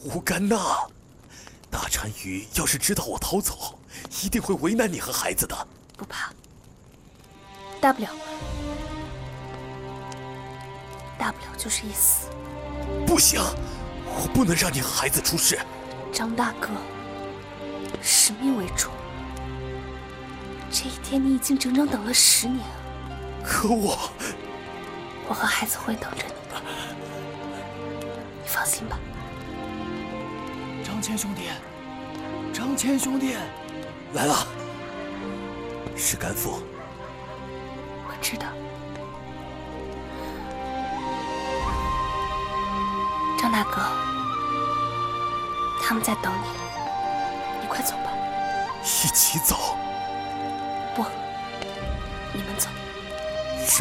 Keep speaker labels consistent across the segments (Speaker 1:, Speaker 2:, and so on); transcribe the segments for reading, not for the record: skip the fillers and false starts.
Speaker 1: 乌干娜，大单于要是知道我逃走，一定会为难你和孩子的。
Speaker 2: 不怕，大不了就是一死。
Speaker 1: 不行，我不能让你和孩子出事。
Speaker 2: 张大哥，使命为主。这一天你已经整整等了10年。
Speaker 1: 可我
Speaker 2: 和孩子会等着你的，你放心吧。
Speaker 3: 张骞兄弟，张骞兄弟，
Speaker 1: 来了，是甘父。
Speaker 2: 我知道。张大哥，他们在等你，你快走吧。
Speaker 1: 一起走？
Speaker 2: 不，你们走。
Speaker 1: 这，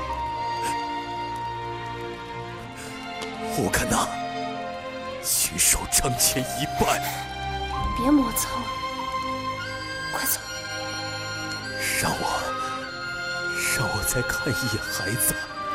Speaker 1: 乌干娜，请受张骞一拜。
Speaker 2: 别磨蹭了，快走。
Speaker 1: 让我再看一眼孩子。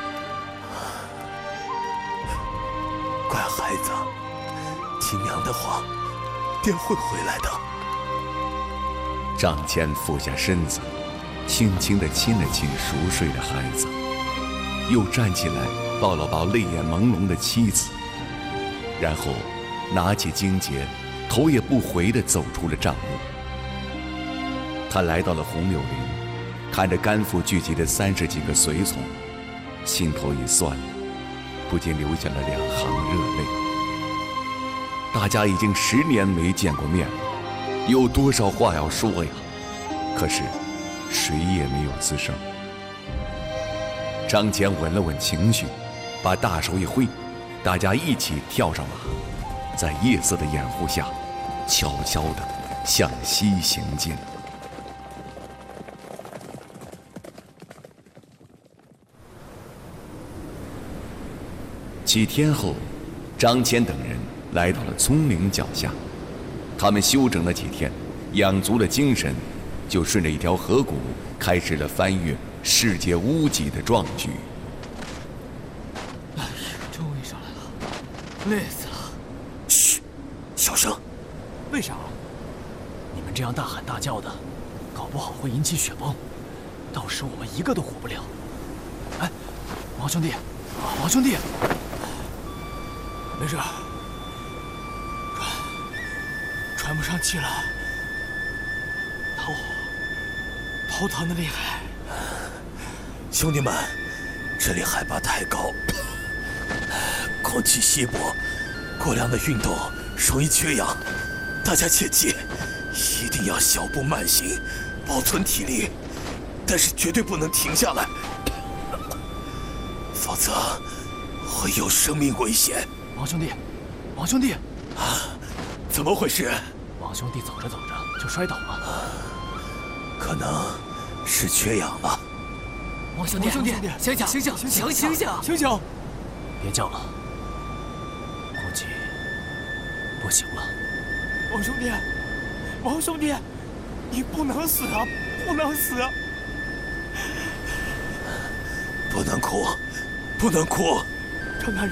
Speaker 1: 乖孩子，听娘的话，便会回来的。
Speaker 4: 张骞俯下身子，轻轻地亲了亲熟睡的孩子，又站起来抱了抱泪眼朦胧的妻子，然后拿起荆节，头也不回地走出了帐幕。他来到了红柳林，看着甘父聚集的30几个随从，心头一酸，不禁流下了2行热泪。大家已经10年没见过面了，有多少话要说呀？可是谁也没有吱声。张骞稳了稳情绪，把大手一挥，大家一起跳上马，在夜色的掩护下，悄悄地向西行进。几天后，张骞等人来到了葱岭脚下。他们休整了几天，养足了精神，就顺着一条河谷开始了翻越世界屋脊的壮举。
Speaker 3: 哎呀，终于上来了，累死了！
Speaker 1: 嘘，小声。
Speaker 3: 为啥？你们这样大喊大叫的，搞不好会引起雪崩，到时我们一个都活不了。哎，王兄弟，王兄弟，没事。喘不上气了，头疼的厉害。
Speaker 1: 兄弟们，这里海拔太高，空气稀薄，过量的运动容易缺氧。大家切记，一定要小步慢行，保存体力，但是绝对不能停下来，否则会有生命危险。
Speaker 3: 王兄弟，王兄弟，
Speaker 1: 怎么回事？
Speaker 3: 王兄弟走着走着就摔倒了，
Speaker 1: 可能是缺氧了。
Speaker 3: 王兄弟，醒醒！别叫了，估计不行了。王兄弟，你不能死啊！不能死！
Speaker 1: 不能哭，不能哭！
Speaker 3: 张大人，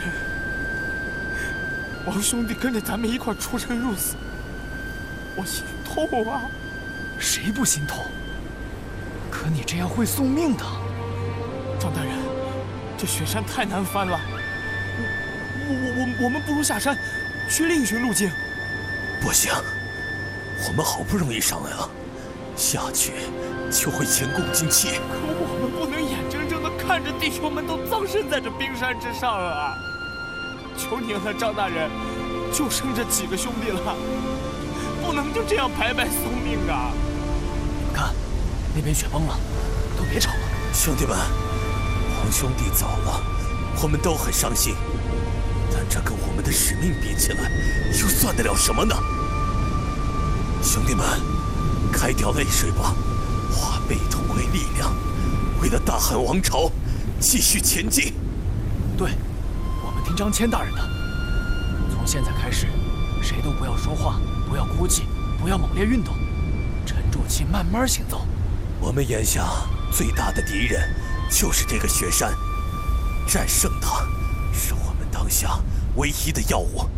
Speaker 3: 王兄弟跟着咱们一块出生入死，我心痛啊！谁不心痛？可你这样会送命的。张大人，这雪山太难翻了，我们不如下山，去另寻路径。
Speaker 1: 不行，我们好不容易上来了，下去就会前功尽弃。
Speaker 3: 可我们不能眼睁睁地看着弟兄们都葬身在这冰山之上啊！求您了，张大人，就剩这几个兄弟了，不能就这样白白送命啊！你们看，那边雪崩了，都别吵了。
Speaker 1: 兄弟们，王兄弟走了，我们都很伤心，但这跟我们的使命比起来，又算得了什么呢？兄弟们，开掉泪水吧，化悲痛为力量，为了大汉王朝继续前进。
Speaker 3: 对，我们听张骞大人的，从现在开始，谁都不要说话，不要哭泣，不要猛烈运动，沉住气，慢慢行走。
Speaker 1: 我们眼下最大的敌人就是这个雪山，战胜它是我们当下唯一的要务。